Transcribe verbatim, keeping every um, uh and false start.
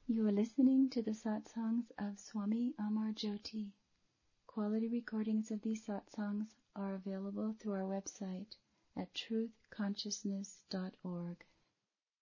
You are listening to the satsangs of Swami Amar Jyoti. Quality recordings of these satsangs are available through our website at truth consciousness dot org.